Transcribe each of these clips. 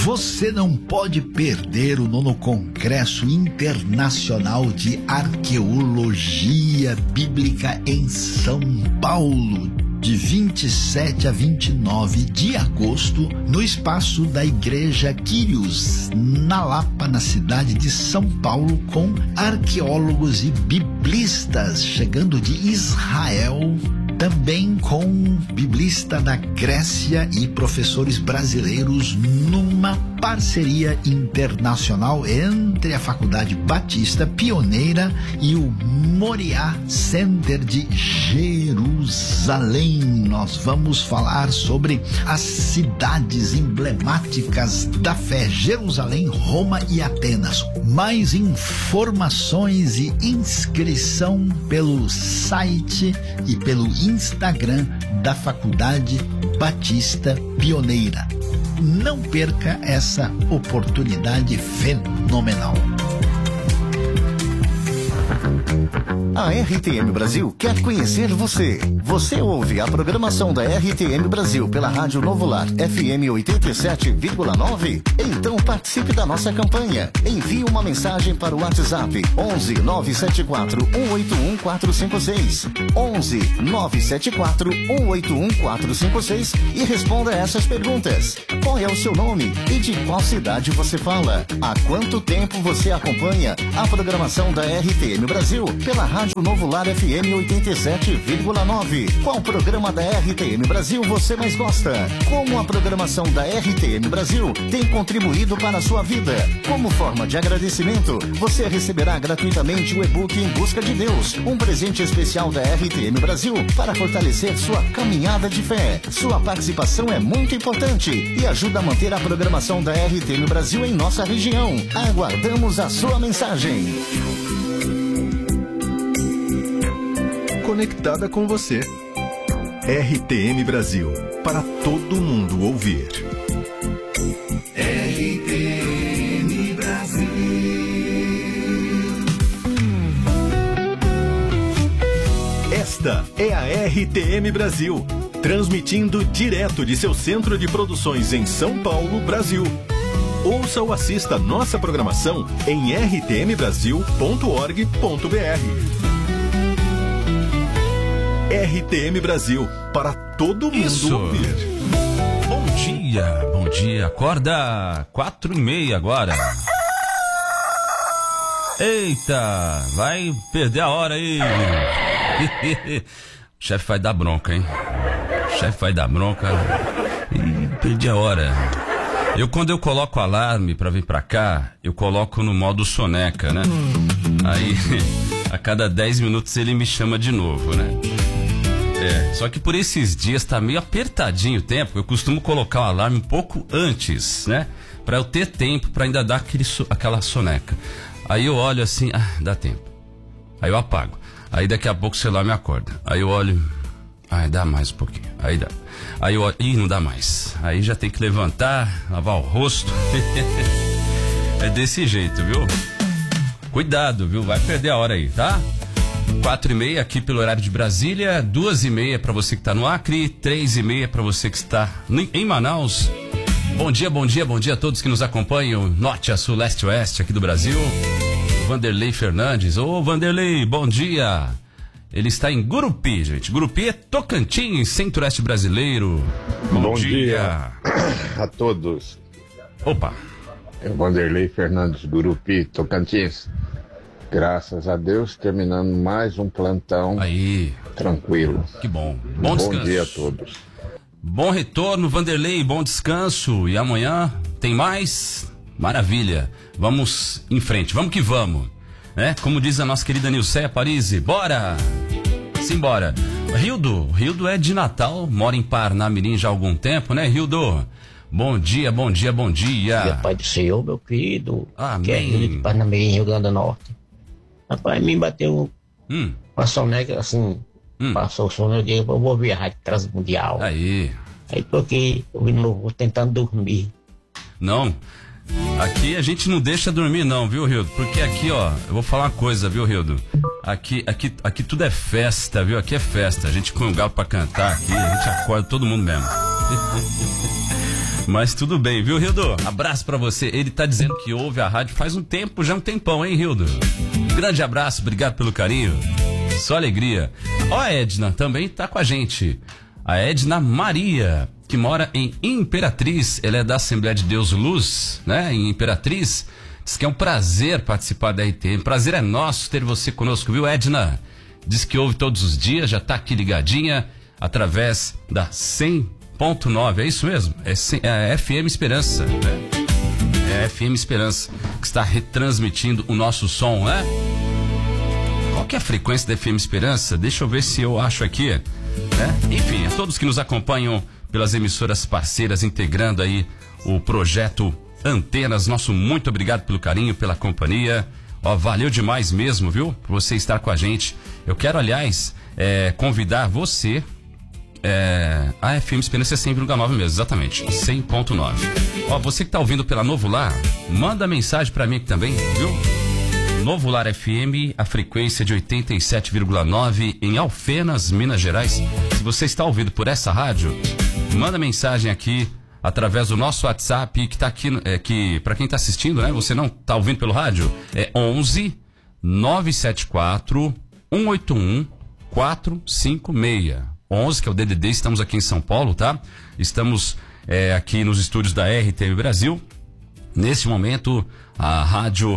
Você não pode perder o 9º Congresso Internacional de Arqueologia Bíblica em São Paulo, de 27 a 29 de agosto, no espaço da Igreja Quírios, na Lapa, na cidade de São Paulo, com arqueólogos e biblistas chegando de Israel, também com biblista da Grécia e professores brasileiros, numa parceria internacional entre a Faculdade Batista Pioneira e o Moriá Center de Jerusalém. Nós vamos falar sobre as cidades emblemáticas da fé: Jerusalém, Roma e Atenas. Mais informações e inscrição pelo site e pelo Instagram da Faculdade Batista Pioneira. Não perca essa oportunidade fenomenal. A RTM Brasil quer conhecer você. Você ouve a programação da RTM Brasil pela Rádio Novo Lar FM 87,9? Então participe da nossa campanha. Envie uma mensagem para o WhatsApp 11 974 181 456 11 974 181 456 e responda essas perguntas. Qual é o seu nome e de qual cidade você fala? Há quanto tempo você acompanha a programação da RTM Brasil pela Rádio Novo Lar FM 87,9? Qual programa da RTM Brasil você mais gosta? Como a programação da RTM Brasil tem contribuído para a sua vida? Como forma de agradecimento, você receberá gratuitamente o e-book Em Busca de Deus, um presente especial da RTM Brasil para fortalecer sua caminhada de fé. Sua participação é muito importante e ajuda a manter a programação da RTM Brasil em nossa região. Aguardamos a sua mensagem. Conectada com você. RTM Brasil, para todo mundo ouvir. RTM Brasil. Esta é a RTM Brasil, transmitindo direto de seu centro de produções em São Paulo, Brasil. Ouça ou assista nossa programação em rtmbrasil.org.br. RTM Brasil, para todo mundo ouvir. Bom dia, acorda, 4h30 agora. Eita, vai perder a hora aí. O chefe vai dar bronca, hein? O chefe vai dar bronca. Ih, perdi a hora. Quando eu coloco alarme pra vir pra cá, eu coloco no modo soneca, né? Aí, a cada 10 minutos ele me chama de novo, né? Só que por esses dias tá meio apertadinho o tempo. Eu costumo colocar o alarme um pouco antes, né? Pra eu ter tempo pra ainda dar aquela soneca. Aí eu olho assim, dá tempo. Aí eu apago. Aí daqui a pouco o celular me acorda. Aí eu olho, dá mais um pouquinho. Aí dá. Aí eu olho, não dá mais. Aí já tem que levantar, lavar o rosto. É desse jeito, viu? Cuidado, viu? Vai perder a hora aí, tá? 4h30 aqui pelo horário de Brasília, 2h30 para você que está no Acre, 3h30 para você que está em Manaus. Bom dia a todos que nos acompanham, norte a sul, leste a oeste aqui do Brasil. Vanderlei Fernandes, Vanderlei, bom dia. Ele está em Gurupi, gente. Gurupi é Tocantins, centro-oeste brasileiro. Bom dia a todos. Opa. É o Vanderlei Fernandes, Gurupi, Tocantins. Graças a Deus, terminando mais um plantão. Aí. Tranquilo. Que bom. Bom descanso. Bom dia a todos. Bom retorno, Vanderlei, bom descanso. E amanhã tem mais? Maravilha. Vamos em frente, vamos que vamos. Né? Como diz a nossa querida Nilceia Parisi, bora! Simbora. Rildo é de Natal, mora em Parnamirim já há algum tempo, né, Rildo? Bom dia. Bom dia, Pai do Senhor, meu querido. Amém. Que é Rildo de Parnamirim, Rio Grande do Norte. Rapaz, me bateu uma soneca assim, passou o sono, eu digo, eu vou ouvir a Rádio Transmundial. Aí tô aqui, ouvindo, tentando dormir. Não, aqui a gente não deixa dormir não, viu, Rildo? Porque aqui, ó, eu vou falar uma coisa, viu, Rildo? Aqui tudo é festa, viu? Aqui é festa, a gente põe o galo pra cantar aqui, a gente acorda todo mundo mesmo. Mas tudo bem, viu, Rildo? Abraço pra você. Ele tá dizendo que ouve a rádio faz um tempo, já um tempão, hein, Rildo? Grande abraço, obrigado pelo carinho. Só alegria. Ó, a Edna também tá com a gente. A Edna Maria, que mora em Imperatriz. Ela é da Assembleia de Deus Luz, né? Em Imperatriz. Diz que é um prazer participar da RTM. Prazer é nosso ter você conosco, viu, Edna? Diz que ouve todos os dias, já tá aqui ligadinha através da 100.9. É isso mesmo? É a FM Esperança, né? É a FM Esperança que está retransmitindo o nosso som, né? Qual que é a frequência da FM Esperança? Deixa eu ver se eu acho aqui, né? Enfim, a todos que nos acompanham pelas emissoras parceiras integrando aí o projeto Antenas, nosso muito obrigado pelo carinho, pela companhia. Ó, valeu demais mesmo, viu? Por você estar com a gente. Eu quero, aliás, convidar você. A FM Esperança é 100,9 mesmo, exatamente, 100.9. Ó, você que tá ouvindo pela Novo Lar, manda mensagem pra mim aqui também, viu? Novo Lar FM, a frequência de 87,9 em Alfenas, Minas Gerais. Se você está ouvindo por essa rádio, manda mensagem aqui através do nosso WhatsApp, que tá aqui, que para quem tá assistindo, né? Você não tá ouvindo pelo rádio? É 11 974 181 456. 11, que é o DDD, estamos aqui em São Paulo, tá? Estamos aqui nos estúdios da RTM Brasil. Nesse momento, a rádio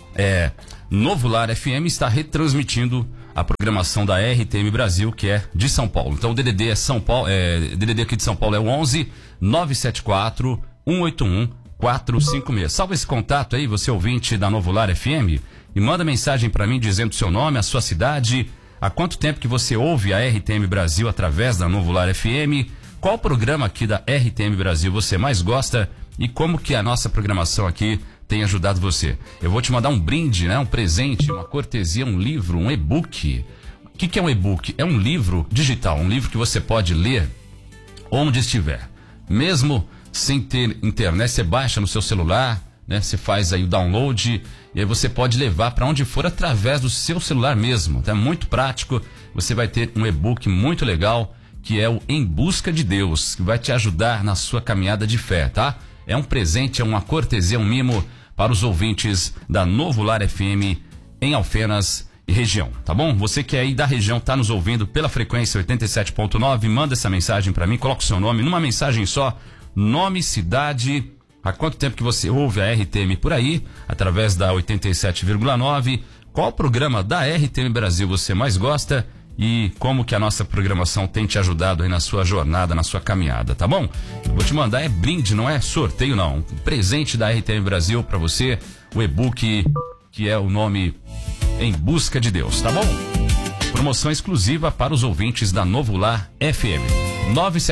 Novo Lar FM está retransmitindo a programação da RTM Brasil, que é de São Paulo. Então o DDD é São Paulo, DDD aqui de São Paulo é o 11 974 181 456. Salva esse contato aí, você ouvinte da Novo Lar FM, e manda mensagem para mim dizendo o seu nome, a sua cidade, há quanto tempo que você ouve a RTM Brasil através da Novo Lar FM, qual programa aqui da RTM Brasil você mais gosta e como que a nossa programação aqui tem ajudado você. Eu vou te mandar um brinde, né? Um presente, uma cortesia, um livro, um e-book. O que é um e-book? É um livro digital, um livro que você pode ler onde estiver. Mesmo sem ter internet, você baixa no seu celular, né? Você faz aí o download e aí você pode levar para onde for através do seu celular mesmo. É muito prático. Você vai ter um e-book muito legal que é o Em Busca de Deus, que vai te ajudar na sua caminhada de fé, tá? É um presente, é uma cortesia, um mimo para os ouvintes da Novo Lar FM em Alfenas e região, tá bom? Você que é aí da região, tá nos ouvindo pela frequência 87.9, manda essa mensagem para mim, coloca o seu nome numa mensagem só, nome, cidade, há quanto tempo que você ouve a RTM por aí, através da 87,9, qual programa da RTM Brasil você mais gosta e como que a nossa programação tem te ajudado aí na sua jornada, na sua caminhada, tá bom? Eu vou te mandar, brinde, não é sorteio não, um presente da RTM Brasil pra você, o e-book que é o nome Em Busca de Deus, tá bom? Promoção exclusiva para os ouvintes da Novo Lar FM.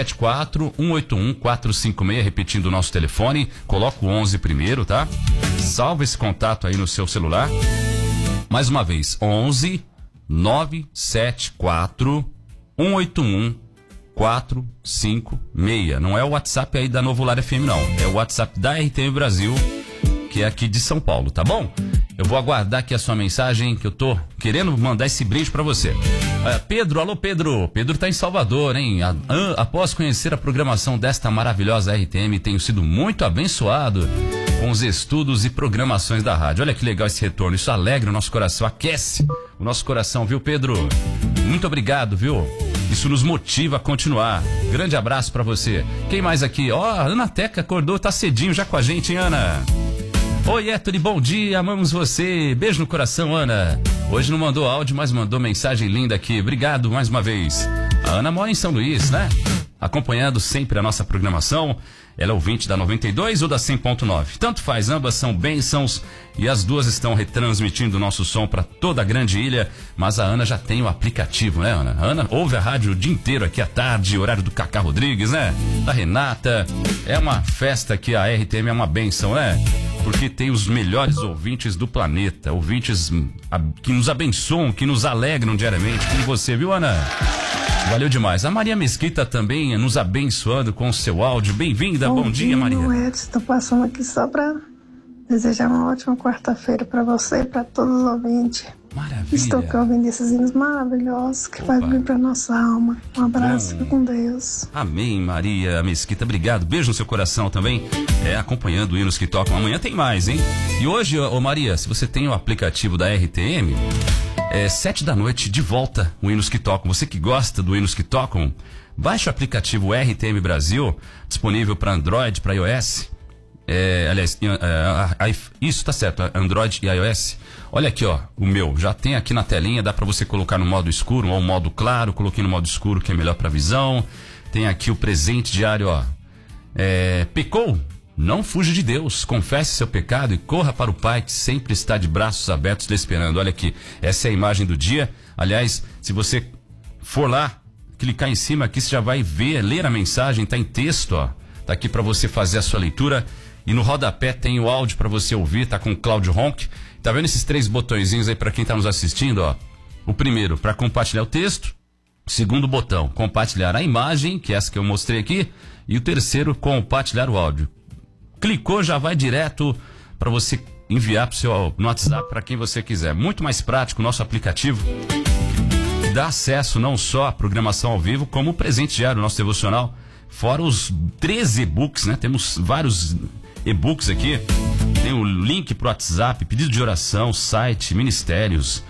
974-181-456, repetindo o nosso telefone, coloca o 11 primeiro, tá? Salva esse contato aí no seu celular. Mais uma vez, 11 974 181 456. Não é o WhatsApp aí da Novo Lar FM, não. É o WhatsApp da RTM Brasil, que é aqui de São Paulo, tá bom? Eu vou aguardar aqui a sua mensagem, que eu tô querendo mandar esse brinde pra você. Pedro, alô Pedro. Pedro tá em Salvador, hein? Após conhecer a programação desta maravilhosa RTM, tenho sido muito abençoado com os estudos e programações da rádio. Olha que legal esse retorno, isso alegra o nosso coração, aquece o nosso coração, viu, Pedro? Muito obrigado, viu? Isso nos motiva a continuar. Grande abraço pra você. Quem mais aqui? A Ana Teca acordou, tá cedinho já com a gente, hein, Ana? Oi, Héctor, bom dia, amamos você. Beijo no coração, Ana. Hoje não mandou áudio, mas mandou mensagem linda aqui. Obrigado mais uma vez. A Ana mora em São Luís, né? Acompanhando sempre a nossa programação. Ela é ouvinte da 92 ou da 100.9. Tanto faz, ambas são bênçãos e as duas estão retransmitindo o nosso som para toda a grande ilha. Mas a Ana já tem o aplicativo, né, Ana? A Ana ouve a rádio o dia inteiro aqui à tarde, horário do Cacá Rodrigues, né? Da Renata. É uma festa que a RTM é uma bênção, né? Porque tem os melhores ouvintes do planeta, ouvintes que nos abençoam, que nos alegram diariamente, como você, viu, Ana? Valeu demais. A Maria Mesquita também nos abençoando com o seu áudio. Bem-vinda, bom dia, Maria. Edson, estou passando aqui só para desejar uma ótima quarta-feira para você e para todos os ouvintes. Maravilha. Estou aqui ouvindo esses hinos maravilhosos que fazem bem para nossa alma. Um abraço, fica com Deus. Amém, Maria Mesquita, obrigado. Beijo no seu coração também, acompanhando hinos que tocam. Amanhã tem mais, hein? E hoje, Maria, se você tem o aplicativo da RTM, 7 da noite, de volta o Hinos que Tocam. Você que gosta do Hinos que Tocam, baixe o aplicativo RTM Brasil, disponível para Android, para iOS. Aliás, isso tá certo, Android e iOS. Olha aqui, ó, o meu, já tem aqui na telinha, dá para você colocar no modo escuro ou modo claro. Coloquei no modo escuro, que é melhor para visão. Tem aqui o presente diário, ó. Pecou? Não fuja de Deus, confesse seu pecado e corra para o Pai, que sempre está de braços abertos lhe esperando. Olha aqui, essa é a imagem do dia. Aliás, se você for lá, clicar em cima aqui, você já vai ler a mensagem, tá em texto, ó. Tá aqui para você fazer a sua leitura. E no rodapé tem o áudio para você ouvir, tá com o Cláudio Ronck. Tá vendo esses 3 botõezinhos aí para quem tá nos assistindo, ó? O primeiro, para compartilhar o texto. O segundo botão, compartilhar a imagem, que é essa que eu mostrei aqui. E o terceiro, compartilhar o áudio. Clicou, já vai direto para você enviar no WhatsApp para quem você quiser. Muito mais prático o nosso aplicativo. Dá acesso não só à programação ao vivo, como o presente diário, o nosso devocional. Fora os 13 e-books, né? Temos vários e-books aqui. Tem o link pro WhatsApp, pedido de oração, site, ministérios.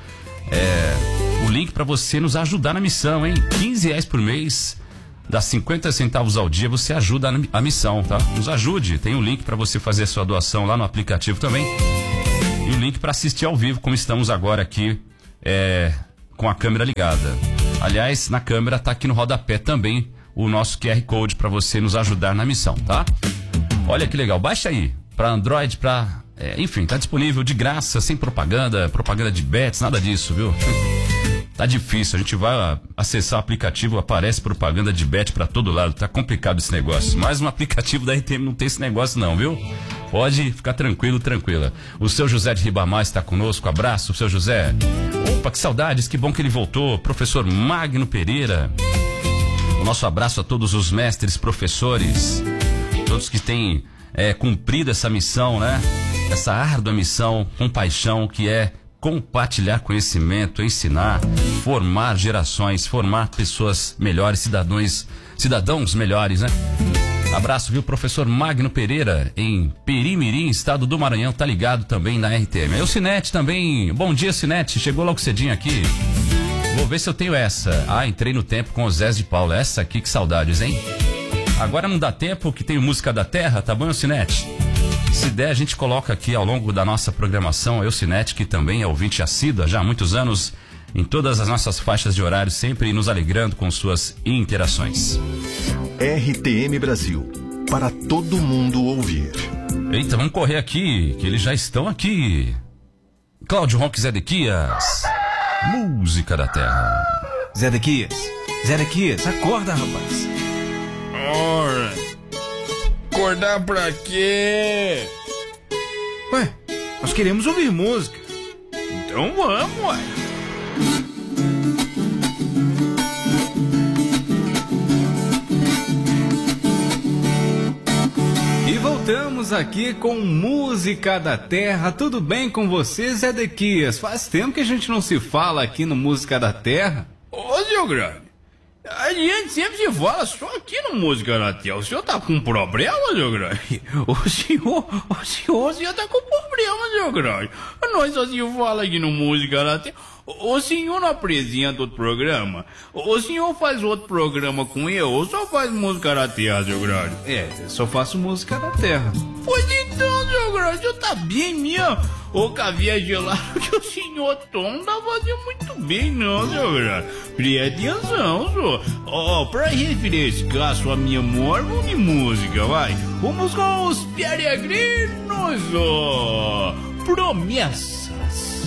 O link para você nos ajudar na missão, hein? R$15 por mês. Dá 50 centavos ao dia, você ajuda a missão, tá? Nos ajude. Tem um link para você fazer a sua doação lá no aplicativo também. E o link para assistir ao vivo, como estamos agora aqui, com a câmera ligada. Aliás, na câmera tá aqui no rodapé também o nosso QR Code para você nos ajudar na missão, tá? Olha que legal, baixa aí, para Android, enfim, tá disponível de graça, sem propaganda de bets, nada disso, viu? Tá difícil, a gente vai acessar o aplicativo, aparece propaganda de bet pra todo lado, tá complicado esse negócio. Mas no aplicativo da RTM não tem esse negócio não, viu? Pode ficar tranquilo, tranquila. O seu José de Ribamar está conosco, abraço, seu José. Opa, que saudades, que bom que ele voltou. Professor Magno Pereira. O nosso abraço a todos os mestres, professores, todos que têm cumprido essa missão, né? Essa árdua missão com paixão, que é compartilhar conhecimento, ensinar, formar gerações, formar pessoas melhores, cidadãos melhores, né? Abraço, viu, professor Magno Pereira, em Perimirim, estado do Maranhão, tá ligado também na RTM. Aí o Sinete também, bom dia, Sinete, chegou logo cedinho aqui. Vou ver se eu tenho essa. Entrei no tempo com o Zé de Paula, essa aqui, que saudades, hein? Agora não dá tempo, que tem música da terra, tá bom, Sinete? Se der, a gente coloca aqui ao longo da nossa programação. Eu, Sinete, que também é ouvinte assídua já há muitos anos, em todas as nossas faixas de horário, sempre nos alegrando com suas interações. RTM Brasil, para todo mundo ouvir. Eita, vamos correr aqui, que eles já estão aqui. Cláudio Ronck, Zedequias, música da terra. Zedequias, acorda, rapaz. Ora, acordar pra quê? Ué, nós queremos ouvir música. Então vamos, ué. E voltamos aqui com Música da Terra. Tudo bem com você, Zedequias? Faz tempo que a gente não se fala aqui no Música da Terra. Ô, seu grande, a gente sempre se fala só aqui no Música da Terra. O senhor tá com problema, seu grande? O senhor tá com problema, seu grande. Nós só se fala aqui no Música da Terra. O senhor não apresenta outro programa? O senhor faz outro programa com eu ou só faz Música da Terra, seu grande? Só faço Música da Terra. Pois então, seu grande, o senhor tá bem mesmo. O café gelado que o senhor toma não tá fazendo muito bem não, seu grande. Preste atenção, senhor. Pra refrescar sua memória, vamos de música, vai. Vamos com os peregrinos, Promessa.